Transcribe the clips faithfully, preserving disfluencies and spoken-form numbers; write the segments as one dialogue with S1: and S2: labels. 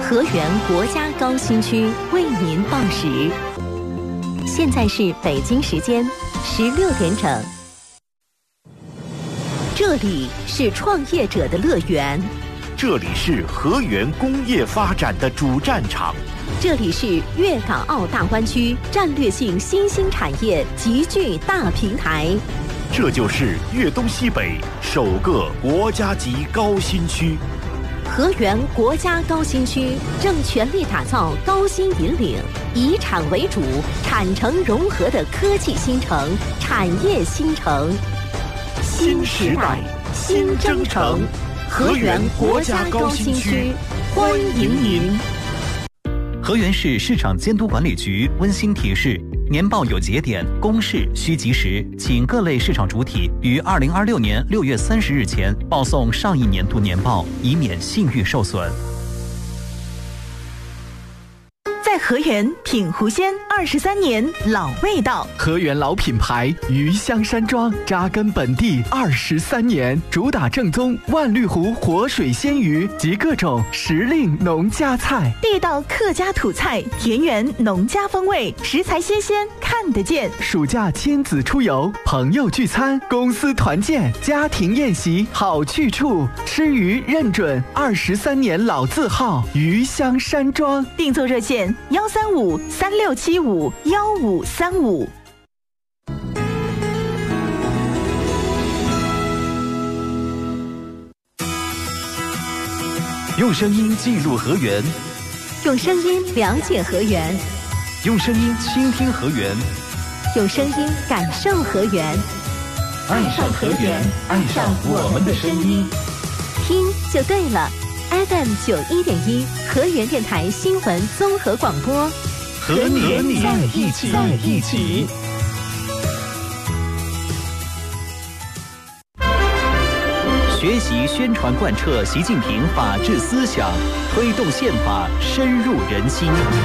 S1: 河源国家高新区为您报时。现在是北京时间十六点整。这里是创业者的乐园，
S2: 这里是河源工业发展的主战场，
S1: 这里是粤港澳大湾区战略性新兴产业集聚大平台，
S2: 这就是粤东西北首个国家级高新区。
S1: 河源国家高新区正全力打造高新引领、以产为主、产城融合的科技新城、产业新城。
S2: 新时代新征程，河源国家高新区欢迎您。
S3: 河源市市场监督管理局温馨提示：年报有节点，公示需及时，请各类市场主体于二零二六年六月三十日前报送上一年度年报，以免信誉受损。
S4: 在河源品湖鲜二十三年老味道，
S5: 河源老品牌鱼香山庄扎根本地二十三年，主打正宗万绿湖活水鲜鱼及各种时令农家菜，
S4: 地道客家土菜，田园农家风味，食材新鲜看得见。
S5: 暑假亲子出游、朋友聚餐、公司团建、家庭宴席好去处，吃鱼认准二十三年老字号鱼香山庄。
S4: 订座热线幺三五三六七五幺五三五。
S3: 用声音记录河源，
S1: 用声音了解河源，
S3: 用声音倾听河源，
S1: 用声音感受河源。
S2: 爱上河源，爱上我们的声音，
S1: 听就对了。F M 九一点一河源电台新闻综合广播，
S2: 和你在一起，在一起。
S3: 学习宣传贯彻习近平法治思想，推动宪法深入人心。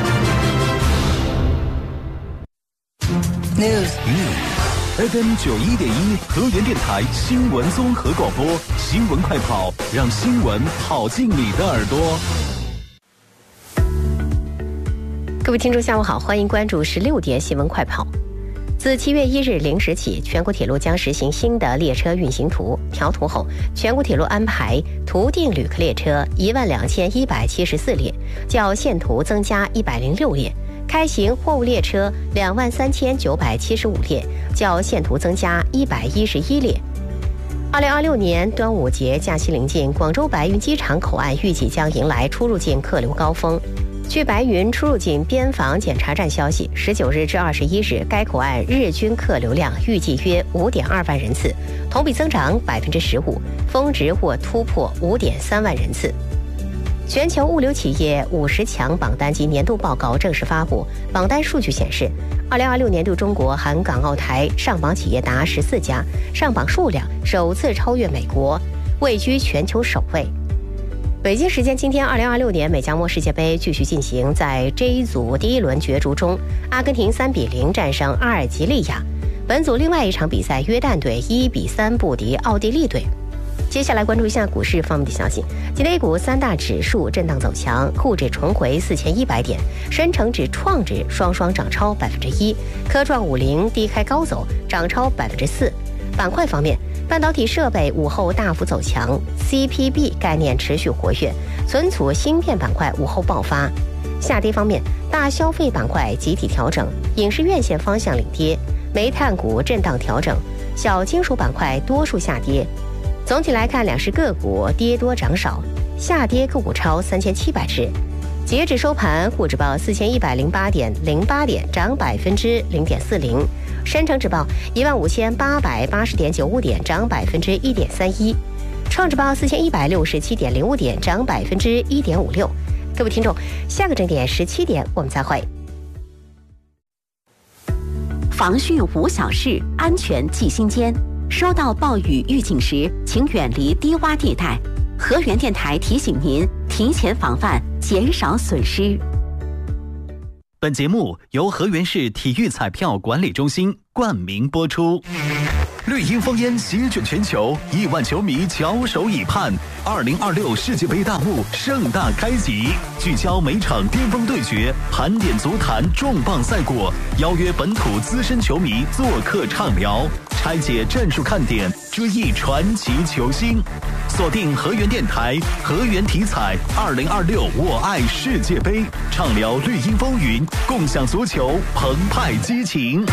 S6: News
S3: F M 九一点一河源电台新闻综合广播，新闻快跑，让新闻跑进你的耳朵。
S6: 各位听众下午好，欢迎关注十六点新闻快跑。自七月一日零时起，全国铁路将实行新的列车运行图。调图后，全国铁路安排图定旅客列车一万两千一百七十四列，较现图增加一百零六列；开行货物列车两万三千九百七十五列，较现图增加一百一十一列。二零二六年端午节假期临近，广州白云机场口岸预计将迎来出入境客流高峰。据白云出入境边防检查站消息，十九日至二十一日，该口岸日均客流量预计约五点二万人次，同比增长百分之十五，峰值或突破五点三万人次。全球物流企业五十强榜单及年度报告正式发布，榜单数据显示，二零二六年度中国含港澳台上榜企业达十四家，上榜数量首次超越美国，位居全球首位。北京时间今天，二零二六年美加墨世界杯继续进行，在 J 组第一轮角逐中，阿根廷三比零战胜阿尔及利亚。本组另外一场比赛，约旦队一比三不敌奥地利队。接下来关注一下股市方面的消息。今天 A 股三大指数震荡走强，沪指重回四千一百点，深成指、创指双双涨超百分之一，科创五零低开高走，涨超百分之四。板块方面，半导体设备午后大幅走强 ，C P B 概念持续活跃，存储芯片板块午后爆发。下跌方面，大消费板块集体调整，影视院线方向领跌，煤炭股震荡调整，小金属板块多数下跌。总体来看，两市个股跌多涨少，下跌个股超三千七百只。截止收盘，沪指报四千一百零八点零八点，涨百分之零点四零；深成指报一万五千八百八十点九五点，涨百分之一点三一；创指报四千一百六十七点零五点，涨百分之一点五六。各位听众，下个整点十七点我们再会。
S1: 防汛无小事，安全记心间。收到暴雨预警时，请远离低洼地带。河源电台提醒您提前防范，减少损失。
S3: 本节目由河源市体育彩票管理中心冠名播出。 绿茵烽烟席卷全球，亿万球迷翘首以盼。二零二六世界杯大幕盛大开启，聚焦每场巅峰对决，盘点足坛重磅赛果，邀约本土资深球迷做客畅聊，拆解战术看点，追忆传奇球星。锁定河源电台，河源体彩，二零二六我爱世界杯，畅聊绿茵风云，共享足球澎湃激情。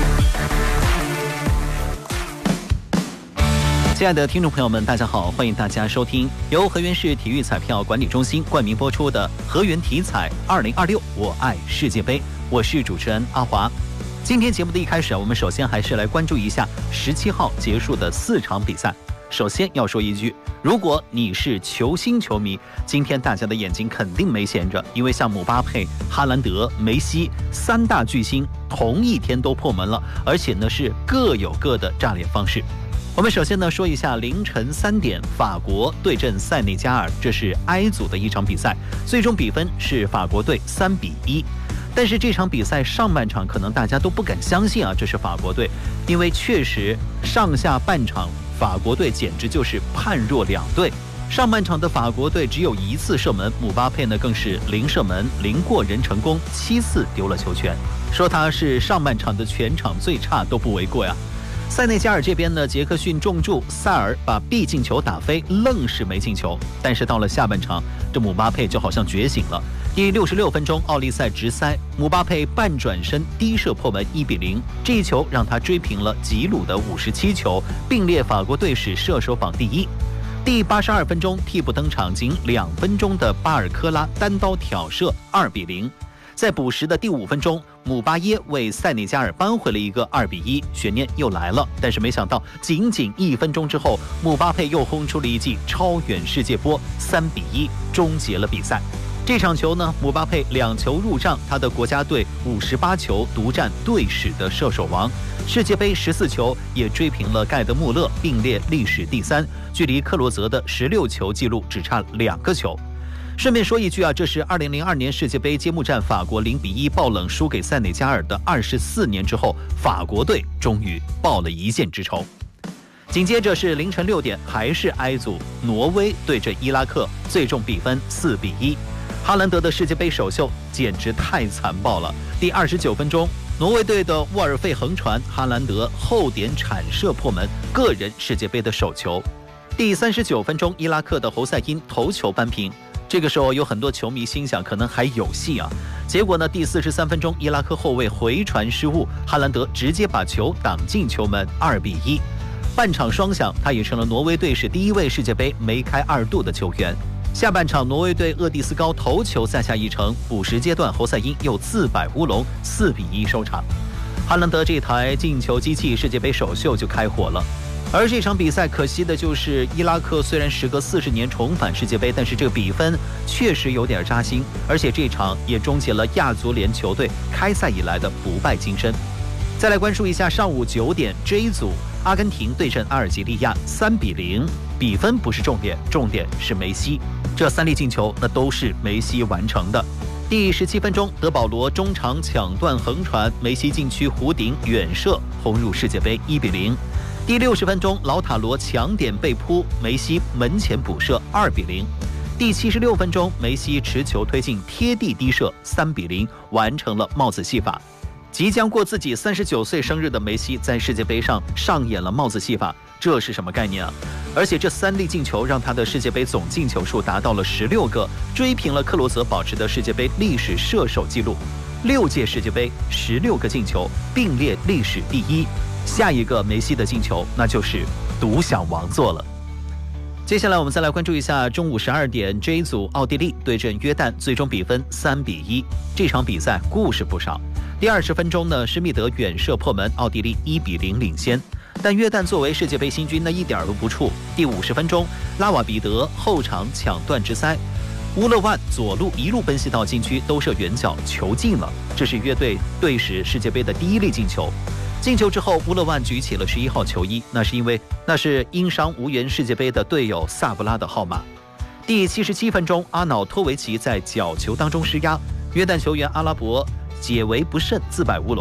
S3: 亲爱的听众朋友们，大家好，欢迎大家收听由河源市体育彩票管理中心冠名播出的河源体彩二零二六我爱世界杯，我是主持人阿华。今天节目的一开始，我们首先还是来关注一下十七号结束的四场比赛。首先要说一句，如果你是球星球迷，今天大家的眼睛肯定没闲着，因为像姆巴佩、哈兰德、梅西三大巨星同一天都破门了，而且呢是各有各的炸脸方式。我们首先呢说一下凌晨三点法国对阵塞内加尔，这是 I 组的一场比赛，最终比分是法国队三比一。但是这场比赛上半场可能大家都不敢相信啊，这是法国队，因为确实上下半场法国队简直就是判若两队。上半场的法国队只有一次射门，姆巴佩呢更是零射门零过人成功，七次丢了球权，说他是上半场的全场最差都不为过呀。塞内加尔这边呢，杰克逊重注，塞尔把必进球打飞，愣是没进球。但是到了下半场，这姆巴佩就好像觉醒了。第六十六分钟，奥利塞直塞，姆巴佩半转身低射破门，一比零。这一球让他追平了吉鲁的五十七球，并列法国队史射手榜第一。第八十二分钟，替补登场仅两分钟的巴尔科拉单刀挑射，二比零。在补时的第五分钟，姆巴耶为塞内加尔扳回了一个二比一，悬念又来了。但是没想到，仅仅一分钟之后，姆巴佩又轰出了一记超远世界波，三比一终结了比赛。这场球呢，姆巴佩两球入账，他的国家队五十八球独占队史的射手王，世界杯十四球也追平了盖德穆勒，并列历史第三，距离克罗泽的十六球纪录只差两个球。顺便说一句啊，这是二零零二年世界杯揭幕战法国零比一爆冷输给塞内加尔的二十四年之后，法国队终于报了一箭之仇。紧接着是凌晨六点，还是 I 组，挪威对阵伊拉克，最终比分四比一。哈兰德的世界杯首秀简直太残暴了。第二十九分钟，挪威队的沃尔费横传，哈兰德后点铲射破门，个人世界杯的首球。第三十九分钟，伊拉克的侯赛因头球扳平。这个时候有很多球迷心想可能还有戏啊，结果呢，第四十三分钟，伊拉克后卫回传失误，哈兰德直接把球挡进球门，二比一。半场双响，他也成了挪威队史第一位世界杯梅开二度的球员。下半场，挪威队厄蒂斯高头球再下一城，补时阶段侯赛因又自摆乌龙，四比一收场。哈兰德这台进球机器世界杯首秀就开火了。而这场比赛可惜的就是伊拉克虽然时隔四十年重返世界杯，但是这个比分确实有点扎心，而且这场也终结了亚足联球队开赛以来的不败金身。再来关注一下上午九点 J 组，阿根廷对阵阿尔及利亚，三比零，比分不是重点，重点是梅西，这三粒进球那都是梅西完成的。第十七分钟，德保罗中场抢断横传，梅西禁区弧顶远射轰入世界杯，一比零。第六十分钟，劳塔罗强点被扑，梅西门前补射，二比零。第七十六分钟，梅西持球推进贴地低射，三比零，完成了帽子戏法。即将过自己三十九岁生日的梅西，在世界杯上上演了帽子戏法，这是什么概念啊？而且这三粒进球让他的世界杯总进球数达到了十六个，追平了克罗泽保持的世界杯历史射手纪录。六届世界杯十六个进球，并列历史第一。下一个梅西的进球，那就是独享王座了。接下来我们再来关注一下中午十二点 J 组，奥地利对阵约旦，最终比分三比一。这场比赛故事不少。第二十分钟呢，施密德远射破门，奥地利一比零领先。但约旦作为世界杯新军，那一点都不怵。第五十分钟，拉瓦比德后场抢断直塞，乌勒万左路一路奔袭到禁区，兜射远角，球进了。这是约队队史世界杯的第一粒进球。进球之后，乌勒万举起了十一号球衣，那是因为那是因伤无缘世界杯的队友萨布拉的号码。第七十七分钟，阿瑙托维奇在角球当中施压，约旦球员阿拉伯解围不慎自摆乌龙。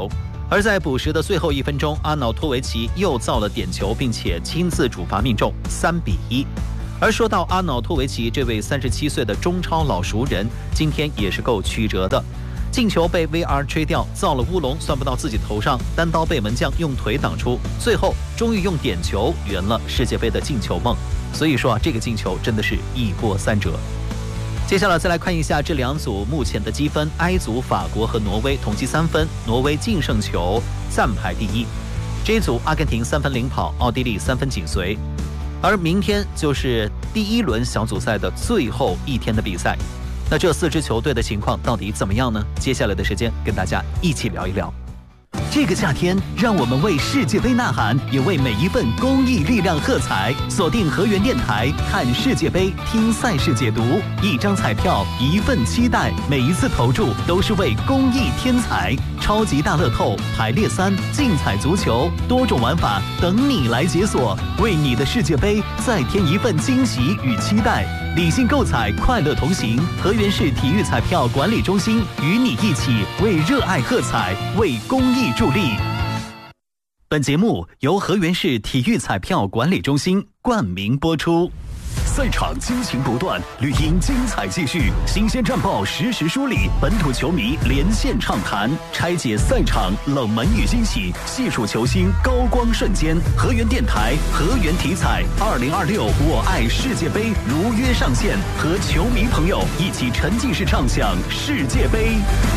S3: 而在补时的最后一分钟，阿瑙托维奇又造了点球，并且亲自主罚命中，三比一。而说到阿瑙托维奇这位三十七岁的中超老熟人，今天也是够曲折的。进球被 V R 吹掉，造了乌龙算不到自己头上，单刀被门将用腿挡出，最后终于用点球圆了世界杯的进球梦。所以说啊，这个进球真的是一波三折。接下来再来看一下这两组目前的积分， I 组法国和挪威同积三分，挪威净胜球暂排第一。J 组阿根廷三分领跑，奥地利三分紧随。而明天就是第一轮小组赛的最后一天的比赛，那这四支球队的情况到底怎么样呢？接下来的时间跟大家一起聊一聊。
S5: 这个夏天，让我们为世界杯呐喊，也为每一份公益力量喝彩。锁定河源电台，看世界杯，听赛事解读。一张彩票，一份期待，每一次投注都是为公益添彩。超级大乐透、排列三、竞彩足球，多种玩法等你来解锁，为你的世界杯再添一份惊喜与期待。理性购彩，快乐同行。河源市体育彩票管理中心与你一起为热爱喝彩，为公益助力。本节目由河源市体育彩票管理中心冠名播出。赛场激情不断，绿茵精彩继续，新鲜战报实时梳理，本土球迷连线畅谈，拆解赛场冷门与惊喜，细数球星高光瞬间。河源电台，河源体彩，二零二六我爱世界杯如约上线，和球迷朋友一起沉浸式畅享世界杯。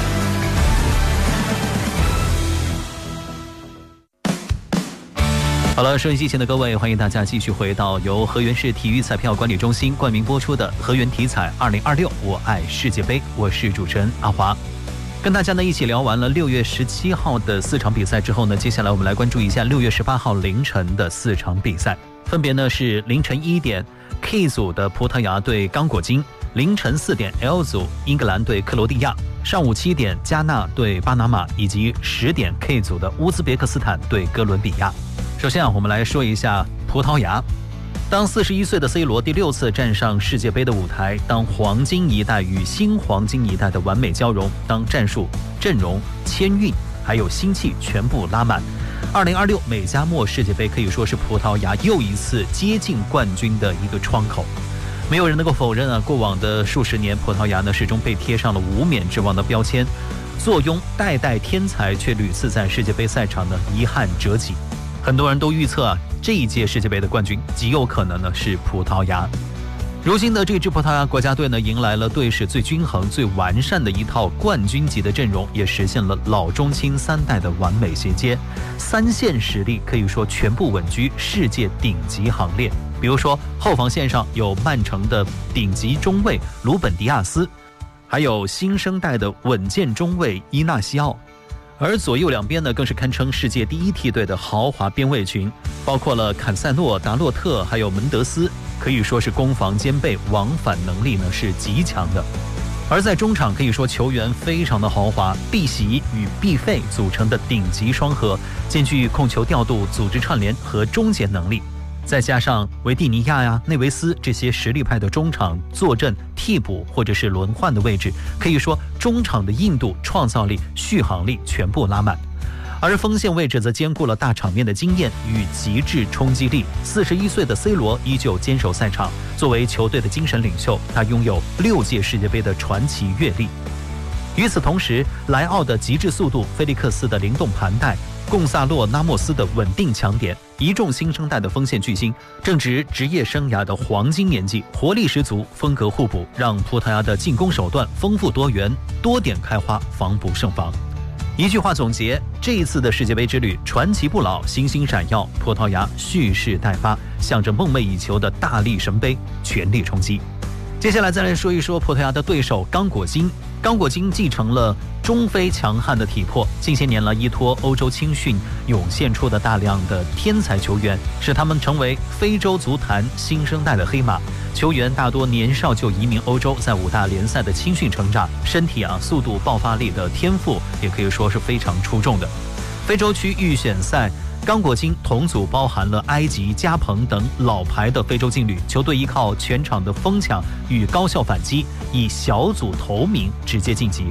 S3: 好了，收音机前的各位，欢迎大家继续回到由河源市体育彩票管理中心冠名播出的河源体彩二零二六我爱世界杯，我是主持人阿华。跟大家呢一起聊完了六月十七号的四场比赛之后呢，接下来我们来关注一下六月十八号凌晨的四场比赛，分别呢是凌晨一点 K 组的葡萄牙对刚果金，凌晨四点 L 组英格兰对克罗地亚，上午七点加纳对巴拿马，以及十点 K 组的乌兹别克斯坦对哥伦比亚。首先啊，我们来说一下葡萄牙。当四十一岁的 C 罗第六次站上世界杯的舞台，当黄金一代与新黄金一代的完美交融，当战术、阵容、签运还有心气全部拉满，二零二六美加墨世界杯可以说是葡萄牙又一次接近冠军的一个窗口。没有人能够否认啊，过往的数十年，葡萄牙呢始终被贴上了无冕之王的标签，坐拥代代天才，却屡次在世界杯赛场呢遗憾折戟。很多人都预测啊，这一届世界杯的冠军极有可能呢是葡萄牙。如今的这支葡萄牙国家队呢，迎来了队史最均衡、最完善的一套冠军级的阵容，也实现了老中青三代的完美衔接，三线实力可以说全部稳居世界顶级行列。比如说后防线上有曼城的顶级中卫鲁本迪亚斯，还有新生代的稳健中卫伊纳西奥。而左右两边呢，更是堪称世界第一梯队的豪华边卫群，包括了坎塞洛、达洛特还有门德斯，可以说是攻防兼备，往返能力呢是极强的。而在中场可以说球员非常的豪华，碧玺与毕费组成的顶级双核，兼具控球调度、组织串联和终结能力。再加上维蒂尼亚呀、内维斯这些实力派的中场坐镇替补或者是轮换的位置，可以说中场的硬度、创造力、续航力全部拉满。而锋线位置则兼顾了大场面的经验与极致冲击力。四十一岁的 C 罗依旧坚守赛场，作为球队的精神领袖，他拥有六届世界杯的传奇阅历。与此同时，莱奥的极致速度、菲利克斯的灵动盘带、贡萨洛·拉莫斯的稳定强点，一众新生代的锋线巨星正值职业生涯的黄金年纪，活力十足，风格互补，让葡萄牙的进攻手段丰富多元，多点开花，防不胜防。一句话总结，这一次的世界杯之旅，传奇不老，星星闪耀，葡萄牙蓄势待发，向着梦寐以求的大力神杯全力冲击。接下来再来说一说葡萄牙的对手刚果金。刚果金继承了中非强悍的体魄，近些年来依托欧洲青训涌现出的大量的天才球员，使他们成为非洲足坛新生代的黑马。球员大多年少就移民欧洲，在五大联赛的青训成长，身体啊、速度、爆发力的天赋也可以说是非常出众的。非洲区预选赛，刚果金同组包含了埃及、加蓬等老牌的非洲劲旅，球队依靠全场的疯抢与高效反击，以小组头名直接晋级。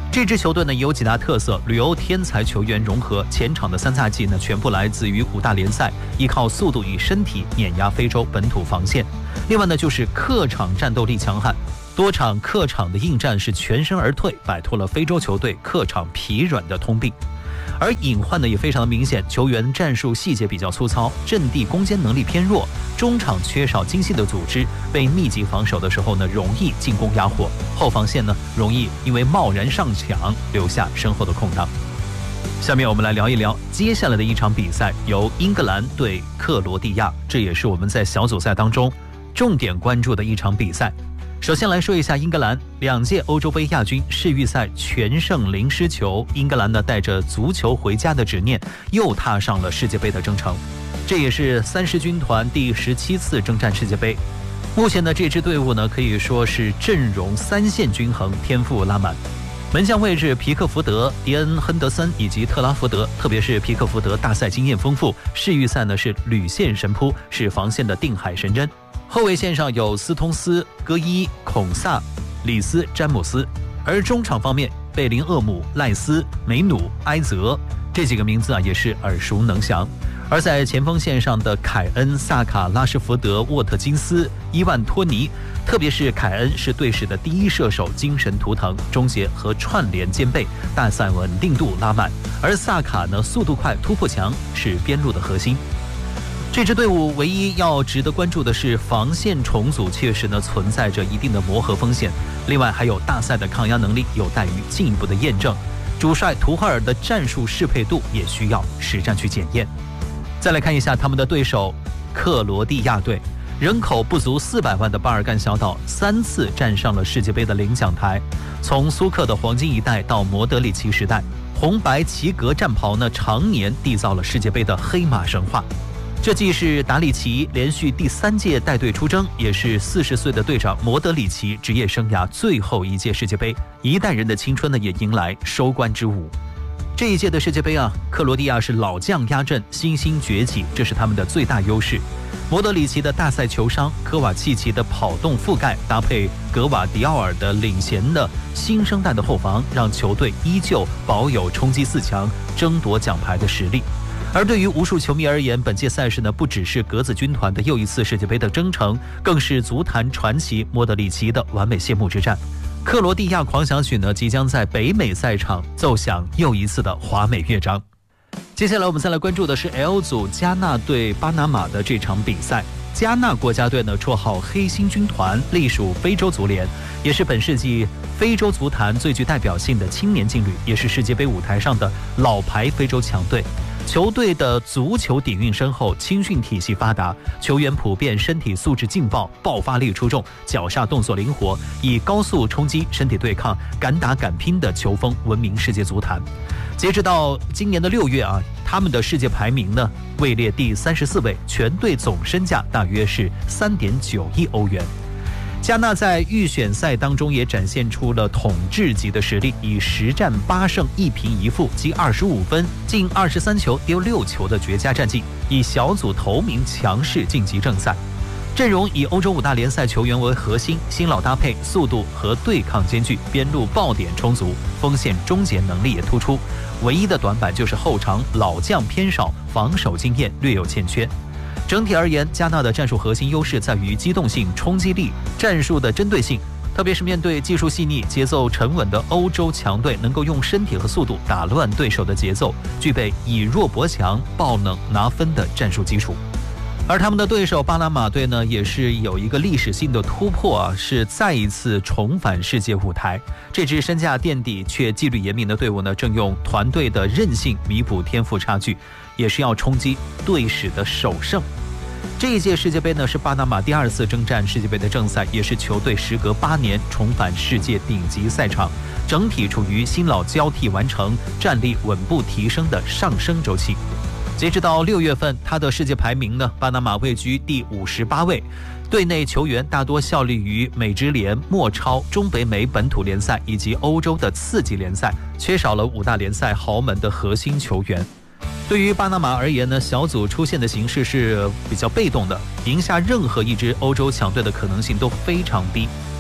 S3: 这支球队呢有几大特色，旅欧天才球员融合，前场的三叉戟呢全部来自于五大联赛，依靠速度与身体碾压非洲本土防线。另外呢就是客场战斗力强悍，多场客场的应战是全身而退，摆脱了非洲球队客场疲软的通病。而隐患呢也非常的明显，球员战术细节比较粗糙，阵地攻坚能力偏弱，中场缺少精细的组织，被密集防守的时候呢容易进攻哑火，后防线呢容易因为贸然上抢留下身后的空档。下面我们来聊一聊接下来的一场比赛，由英格兰对克罗地亚，这也是我们在小组赛当中重点关注的一场比赛。首先来说一下英格兰，两届欧洲杯亚军，世预赛全胜零失球。英格兰呢带着足球回家的执念，又踏上了世界杯的征程。这也是三狮军团第十七次征战世界杯。目前呢这支队伍呢可以说是阵容三线均衡，天赋拉满。门将位置皮克福德、迪恩·亨德森以及特拉福德，特别是皮克福德大赛经验丰富，世预赛呢是屡陷神扑，是防线的定海神针。后卫线上有斯通斯、戈伊、孔萨、里斯、詹姆斯，而中场方面，贝林厄姆、赖斯、梅努、埃泽这几个名字啊也是耳熟能详。而在前锋线上的凯恩、萨卡、拉什福德、沃特金斯、伊万托尼，特别是凯恩是队史的第一射手，精神图腾，终结和串联兼备，大赛稳定度拉满。而萨卡呢，速度快，突破强，是边路的核心。这支队伍唯一要值得关注的是防线重组确实呢存在着一定的磨合风险，另外还有大赛的抗压能力有待于进一步的验证，主帅图赫尔的战术适配度也需要实战去检验。再来看一下他们的对手克罗地亚队，人口不足四百万的巴尔干小岛三次站上了世界杯的领奖台，从苏克的黄金一代到莫德里奇时代，红白旗格战袍呢常年缔造了世界杯的黑马神话。这既是达里奇连续第三届带队出征，也是四十岁的队长莫德里奇职业生涯最后一届世界杯，一代人的青春呢也迎来收官之舞。这一届的世界杯啊，克罗地亚是老将压阵，新星崛起，这是他们的最大优势。莫德里奇的大赛球商，科瓦契奇的跑动覆盖，搭配格瓦迪奥尔的领衔的新生代的后防，让球队依旧保有冲击四强、争夺奖牌的实力。而对于无数球迷而言，本届赛事呢不只是格子军团的又一次世界杯的征程，更是足坛传奇莫德里奇的完美谢幕之战。克罗地亚狂想曲呢即将在北美赛场奏响又一次的华美乐章。接下来我们再来关注的是 L 组加纳对巴拿马的这场比赛。加纳国家队呢绰号黑心军团，隶属非洲足联，也是本世纪非洲足坛最具代表性的青年劲旅，也是世界杯舞台上的老牌非洲强队。球队的足球底蕴深厚，青训体系发达，球员普遍身体素质劲爆，爆发力出众，脚下动作灵活，以高速冲击、身体对抗、敢打敢拼的球风闻名世界足坛。截止到今年的六月啊，他们的世界排名呢位列第三十四位，全队总身价大约是三点九亿欧元。加纳在预选赛当中也展现出了统治级的实力，以十战八胜一平一负积二十五分，进二十三球丢六球的绝佳战绩，以小组头名强势晋级正赛。阵容以欧洲五大联赛球员为核心，新老搭配，速度和对抗兼具，边路爆点充足，锋线终结能力也突出。唯一的短板就是后场老将偏少，防守经验略有欠缺。整体而言，加纳的战术核心优势在于机动性、冲击力、战术的针对性，特别是面对技术细腻、节奏沉稳的欧洲强队，能够用身体和速度打乱对手的节奏，具备以弱搏强、爆冷拿分的战术基础。而他们的对手巴拿马队呢，也是有一个历史性的突破啊，是再一次重返世界舞台。这支身价垫底却纪律严明的队伍呢，正用团队的韧性弥补天赋差距，也是要冲击队史的首胜。这一届世界杯呢，是巴拿马第二次征战世界杯的正赛，也是球队时隔八年重返世界顶级赛场，整体处于新老交替完成、战力稳步提升的上升周期。截止到六月份，他的世界排名呢，巴拿马位居第五十八位。队内球员大多效力于美职联、墨超、中北美本土联赛以及欧洲的次级联赛，缺少了五大联赛豪门的核心球员。对于巴拿马而言呢，小组出现的形势是比较被动的，赢下任何一支欧洲强队的可能性都非常低。对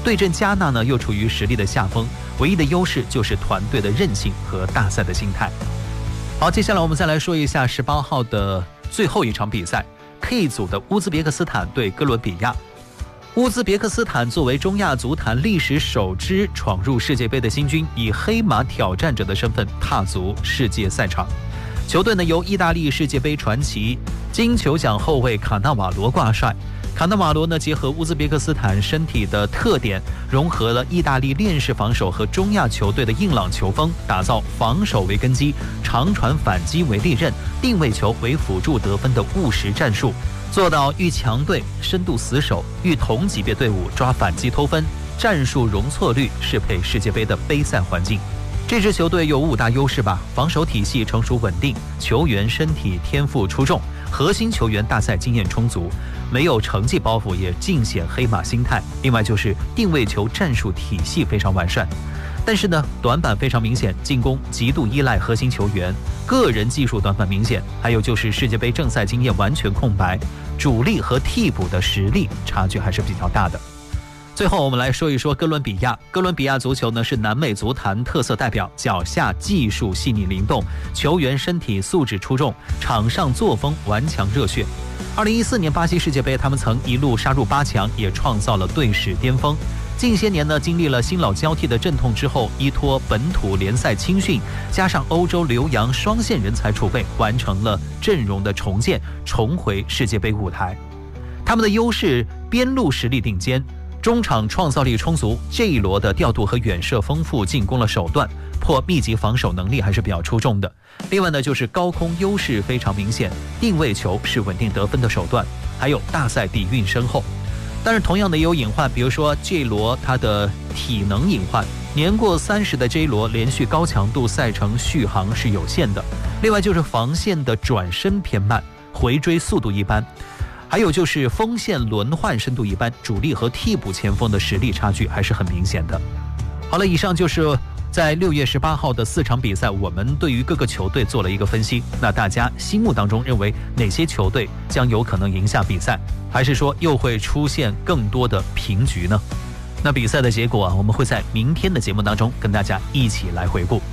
S3: 对阵加纳呢，又处于实力的下风，唯一的优势就是团队的韧性和大赛的心态。好，接下来我们再来说一下十八号的最后一场比赛 ，K 组的乌兹别克斯坦对哥伦比亚。乌兹别克斯坦作为中亚足坛历史首支闯入世界杯的新军，以黑马挑战者的身份踏足世界赛场。球队呢由意大利世界杯传奇金球奖后卫卡纳瓦罗挂帅。卡纳瓦罗呢结合乌兹别克斯坦身体的特点，融合了意大利链式防守和中亚球队的硬朗球风，打造防守为根基、长传反击为利刃、定位球为辅助得分的务实战术，做到遇强队深度死守，遇同级别队伍抓反击偷分，战术容错率适配世界杯的杯赛环境。这支球队有五大优势吧：防守体系成熟稳定，球员身体天赋出众，核心球员大赛经验充足，没有成绩包袱也尽显黑马心态。另外就是定位球战术体系非常完善，但是呢短板非常明显，进攻极度依赖核心球员，个人技术短板明显，还有就是世界杯正赛经验完全空白，主力和替补的实力差距还是比较大的。最后我们来说一说哥伦比亚。哥伦比亚足球呢是南美足坛特色代表，脚下技术细腻灵动，球员身体素质出众，场上作风顽强热血。二零一四年巴西世界杯，他们曾一路杀入八强，也创造了队史巅峰。近些年呢，经历了新老交替的阵痛之后，依托本土联赛青训，加上欧洲留洋双线人才储备，完成了阵容的重建，重回世界杯舞台。他们的优势边路实力顶尖，中场创造力充足，这一罗的调度和远射丰富，进攻的手段破密集防守能力还是比较出众的。另外呢，就是高空优势非常明显，定位球是稳定得分的手段，还有大赛底蕴深厚。但是同样的也有隐患，比如说 J 罗他的体能隐患，年过三十的 J 罗连续高强度赛程续航是有限的。另外就是防线的转身偏慢，回追速度一般。还有就是锋线轮换深度一般，主力和替补前锋的实力差距还是很明显的。好了，以上就是在六月十八号的四场比赛，我们对于各个球队做了一个分析。那大家心目当中认为哪些球队将有可能赢下比赛，还是说又会出现更多的平局呢？那比赛的结果啊，我们会在明天的节目当中跟大家一起来回顾。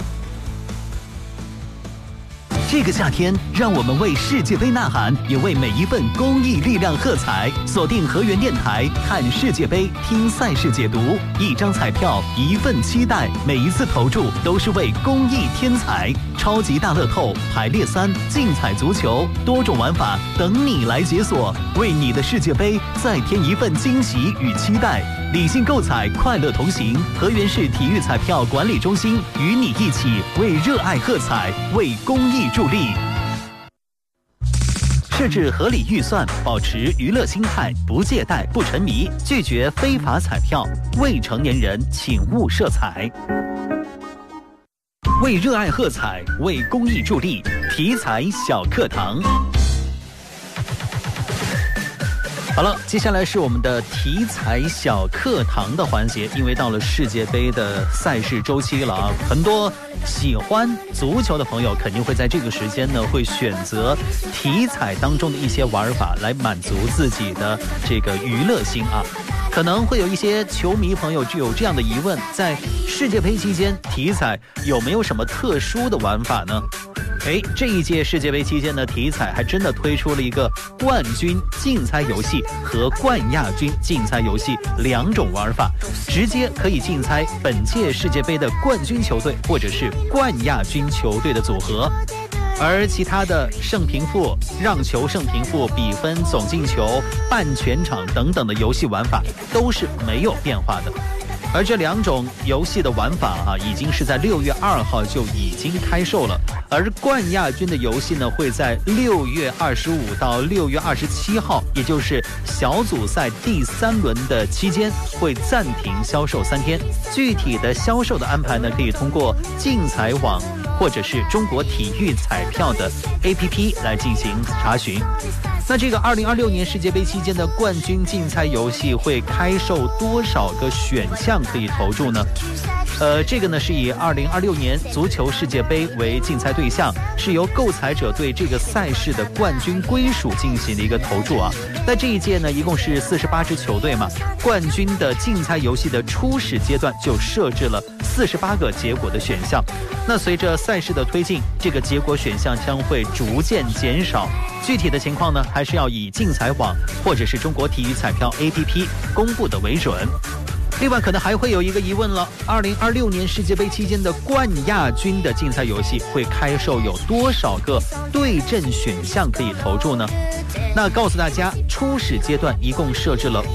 S5: 这个夏天，让我们为世界杯呐喊，也为每一份公益力量喝彩。锁定河源电台，看世界杯，听赛事解读。一张彩票，一份期待，每一次投注都是为公益添彩。超级大乐透、排列三、竞彩足球，多种玩法等你来解锁，为你的世界杯再添一份惊喜与期待。理性购彩，快乐同行。河源市体育彩票管理中心与你一起为热爱喝彩，为公益助力。设置合理预算，保持娱乐心态，不借贷，不沉迷，拒绝非法彩票。未成年人请勿涉彩。为热爱喝彩，为公益助力，体彩小课堂。好了，接下来是我们的体彩小课堂的环节。因为到了世界杯的赛事周期了啊，很多喜欢足球的朋友肯定会在这个时间呢，会选择体彩当中的一些玩法来满足自己的这个娱乐心啊。可能会有一些球迷朋友就有这样的疑问，在世界杯期间，体彩有没有什么特殊的玩法呢？哎，这一届世界杯期间呢，体彩还真的推出了一个冠军竞猜游戏和冠亚军竞猜游戏两种玩法，直接可以竞猜本届世界杯的冠军球队或者是冠亚军球队的组合。而其他的胜平负、让球胜平负、比分、总进球、半全场等等的游戏玩法都是没有变化的。而这两种游戏的玩法啊，已经是在六月二号就已经开售了。而冠亚军的游戏呢，会在六月二十五到六月二十七号，也就是小组赛第三轮的期间，会暂停销售三天。具体的销售的安排呢，可以通过竞彩网或者是中国体育彩票的 A P P 来进行查询。那这个二零二六年世界杯期间的冠军竞猜游戏会开售多少个选项可以投注呢？
S3: 呃，这个呢是以二零二六年足球世界杯为竞猜对象，是由购彩者对这个赛事的冠军归属进行的一个投注啊。在这一届呢，一共是四十八支球队嘛，冠军的竞猜游戏的初始阶段就设置了四十八个结果的选项。那随着赛事的推进，这个结果选项将会逐渐减少。具体的情况呢，还是要以竞彩网或者是中国体育彩票 A P P 公布的为准。另外可能还会有一个疑问了，二零二六年世界杯期间的冠亚军的竞猜游戏会开售有多少个对阵选项可以投注呢？那告诉大家，初始阶段一共设置了